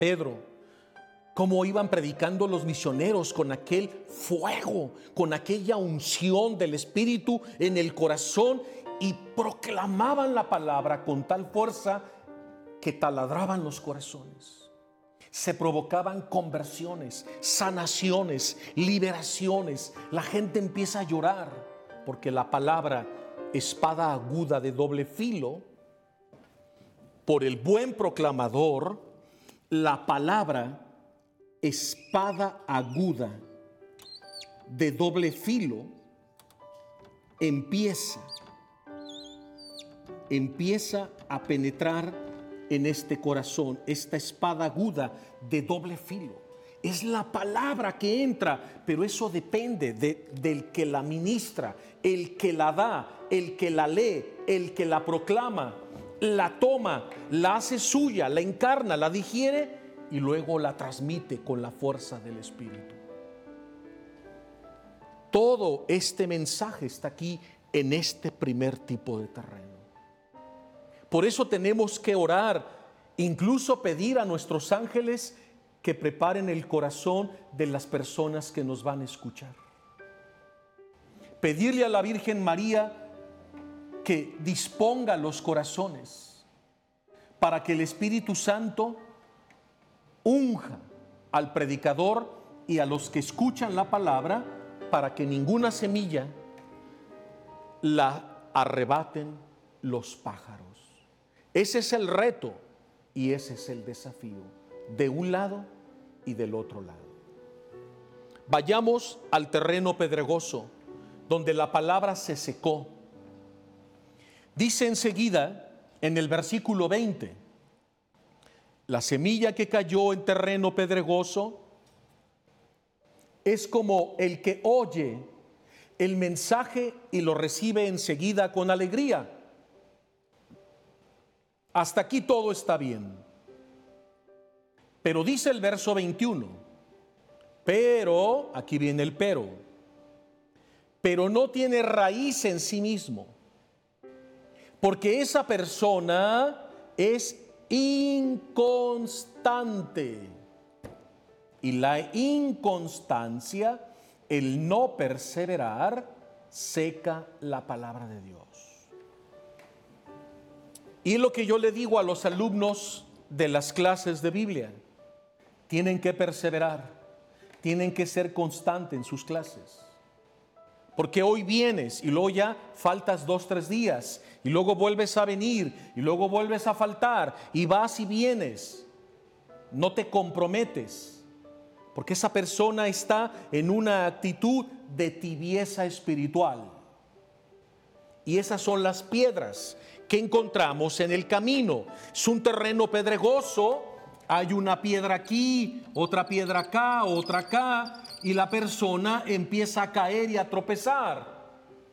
Pedro, cómo iban predicando los misioneros con aquel fuego, con aquella unción del Espíritu en el corazón, y proclamaban la palabra con tal fuerza que taladraban los corazones. Se provocaban conversiones, sanaciones, liberaciones. La gente empieza a llorar porque la palabra, espada aguda de doble filo, por el buen proclamador, la palabra, espada aguda de doble filo, empieza a penetrar en este corazón. Esta espada aguda de doble filo es la palabra que entra, pero eso depende del que la ministra, el que la da, el que la lee, el que la proclama, la toma, la hace suya, la encarna, la digiere y luego la transmite con la fuerza del Espíritu. Todo este mensaje está aquí en este primer tipo de terreno. Por eso tenemos que orar, incluso pedir a nuestros ángeles que preparen el corazón de las personas que nos van a escuchar. Pedirle a la Virgen María que disponga los corazones para que el Espíritu Santo unja al predicador y a los que escuchan la palabra, para que ninguna semilla la arrebaten los pájaros. Ese es el reto y ese es el desafío, de un lado y del otro lado. Vayamos al terreno pedregoso, donde la palabra se secó. Dice enseguida en el versículo 20: la semilla que cayó en terreno pedregoso es como el que oye el mensaje y lo recibe enseguida con alegría. Hasta aquí todo está bien. Pero dice el verso 21, pero, aquí viene el pero no tiene raíz en sí mismo, porque esa persona es inconstante. Y la inconstancia, el no perseverar, seca la palabra de Dios. Y lo que yo le digo a los alumnos de las clases de Biblia: tienen que perseverar, tienen que ser constantes en sus clases. Porque hoy vienes y luego ya faltas 2-3 días y luego vuelves a venir y luego vuelves a faltar y vas y vienes. No te comprometes, porque esa persona está en una actitud de tibieza espiritual. Y esas son las piedras que encontramos en el camino. Es un terreno pedregoso, hay una piedra aquí, otra piedra acá, otra acá, y la persona empieza a caer y a tropezar.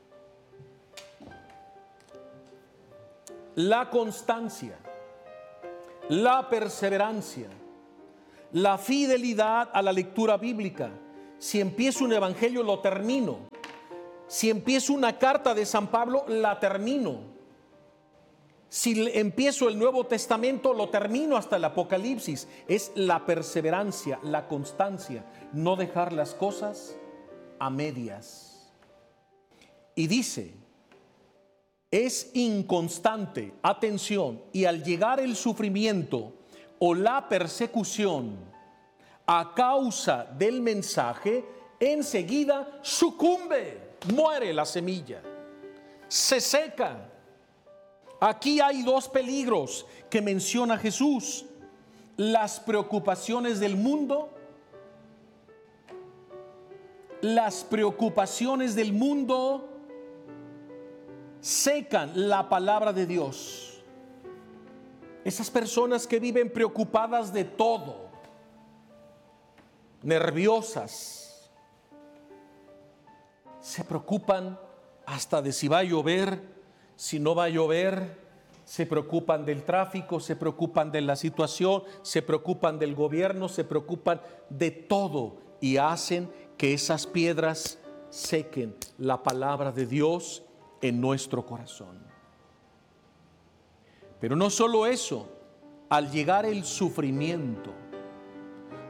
La constancia, la perseverancia, la fidelidad a la lectura bíblica. Si empiezo un evangelio, lo termino. Si empiezo una carta de San Pablo, la termino. Si empiezo el Nuevo Testamento, lo termino hasta el Apocalipsis. Es la perseverancia, la constancia, no dejar las cosas a medias. Y dice, es inconstante, atención, y al llegar el sufrimiento o la persecución a causa del mensaje, enseguida sucumbe, muere la semilla, se seca. Aquí hay 2 peligros que menciona Jesús: las preocupaciones del mundo. Las preocupaciones del mundo secan la palabra de Dios. Esas personas que viven preocupadas de todo, nerviosas, se preocupan hasta de si va a llover, si no va a llover, se preocupan del tráfico, se preocupan de la situación, se preocupan del gobierno, se preocupan de todo y hacen que esas piedras sequen la palabra de Dios en nuestro corazón. Pero no solo eso, al llegar el sufrimiento,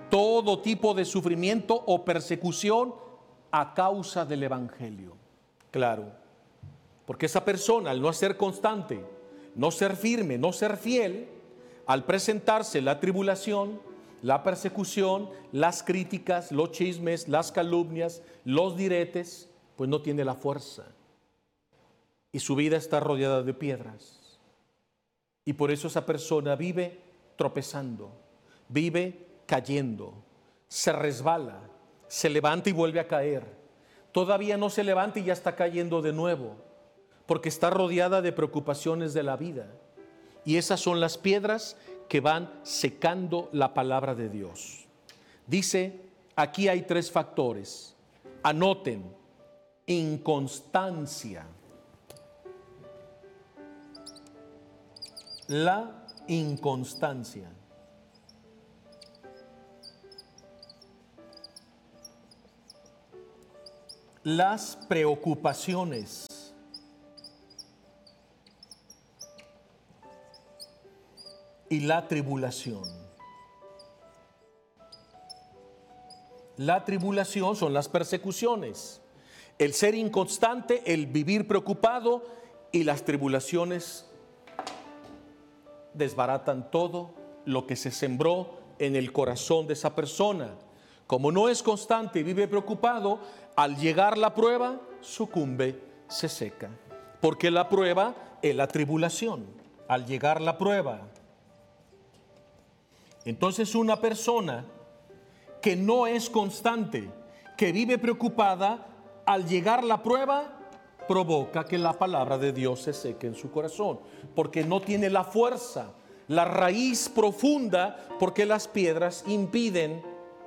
todo tipo de sufrimiento o persecución a causa del Evangelio. Claro, porque esa persona, al no ser constante, no ser firme, no ser fiel, al presentarse la tribulación, la persecución, las críticas, los chismes, las calumnias, los diretes, pues no tiene la fuerza. Y su vida está rodeada de piedras. Y por eso esa persona vive tropezando, vive cayendo, se resbala, se levanta y vuelve a caer. Todavía no se levanta y ya está cayendo de nuevo, porque está rodeada de preocupaciones de la vida. Y esas son las piedras que van secando la palabra de Dios. Dice, aquí hay 3 factores. Anoten: inconstancia. La inconstancia. Las preocupaciones. Y la tribulación. La tribulación son las persecuciones, el ser inconstante, el vivir preocupado, y las tribulaciones desbaratan todo lo que se sembró en el corazón de esa persona. Como no es constante y vive preocupado, al llegar la prueba, sucumbe, se seca. Porque la prueba es la tribulación. Al llegar la prueba. Entonces una persona que no es constante, que vive preocupada, al llegar la prueba, provoca que la palabra de Dios se seque en su corazón, porque no tiene la fuerza, la raíz profunda, porque las piedras impiden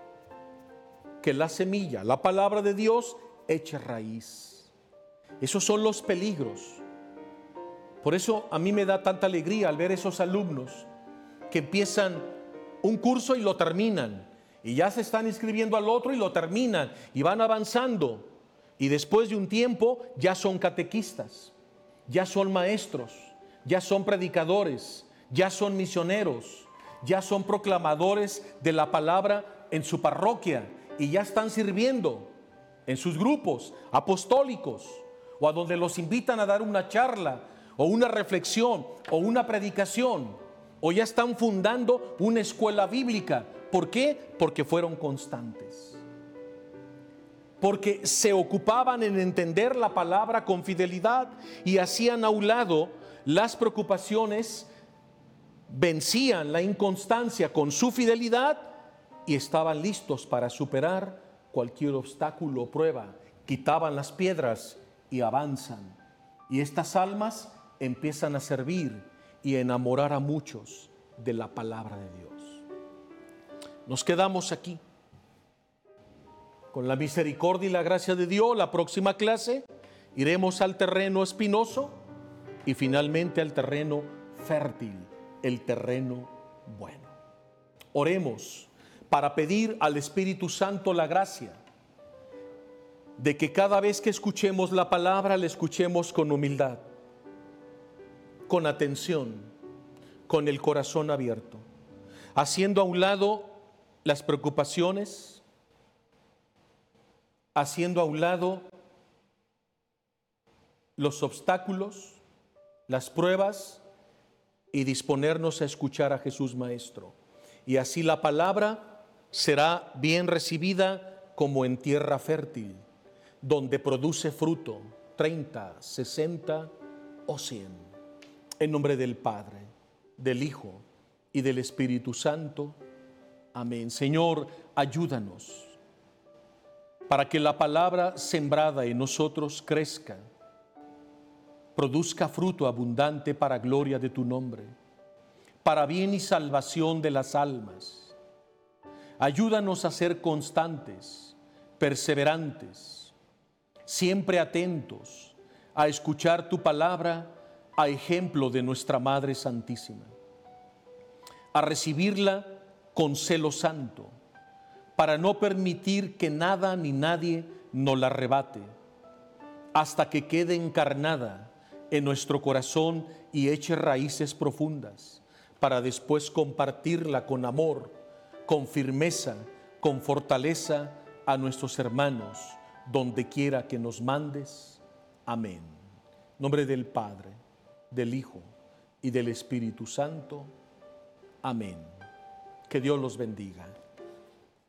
que la semilla, la palabra de Dios, eche raíz. Esos son los peligros. Por eso a mí me da tanta alegría al ver esos alumnos que empiezan un curso y lo terminan, y ya se están inscribiendo al otro y lo terminan, y van avanzando, y después de un tiempo ya son catequistas, ya son maestros, ya son predicadores, ya son misioneros, ya son proclamadores de la palabra en su parroquia, y ya están sirviendo en sus grupos apostólicos, o a donde los invitan a dar una charla, o una reflexión, o una predicación, o ya están fundando una escuela bíblica. ¿Por qué? Porque fueron constantes. Porque se ocupaban en entender la palabra con fidelidad y hacían a un lado las preocupaciones, vencían la inconstancia con su fidelidad y estaban listos para superar cualquier obstáculo o prueba. Quitaban las piedras y avanzan. Y estas almas empiezan a servir y enamorar a muchos de la palabra de Dios. Nos quedamos aquí. Con la misericordia y la gracia de Dios, la próxima clase iremos al terreno espinoso y finalmente al terreno fértil, el terreno bueno. Oremos para pedir al Espíritu Santo la gracia de que cada vez que escuchemos la palabra, la escuchemos con humildad, con atención, con el corazón abierto, haciendo a un lado las preocupaciones, haciendo a un lado los obstáculos, las pruebas, y disponernos a escuchar a Jesús Maestro. Y así la palabra será bien recibida como en tierra fértil, donde produce fruto 30, 60 o 100. En nombre del Padre, del Hijo y del Espíritu Santo. Amén. Señor, ayúdanos para que la palabra sembrada en nosotros crezca, produzca fruto abundante para gloria de tu nombre, para bien y salvación de las almas. Ayúdanos a ser constantes, perseverantes, siempre atentos a escuchar tu palabra, a ejemplo de nuestra Madre Santísima, a recibirla con celo santo, para no permitir que nada ni nadie nos la arrebate, hasta que quede encarnada en nuestro corazón y eche raíces profundas, para después compartirla con amor con firmeza, con fortaleza a nuestros hermanos, donde quiera que nos mandes. Amén. En nombre del Padre, del Hijo y del Espíritu Santo. Amén. Que Dios los bendiga.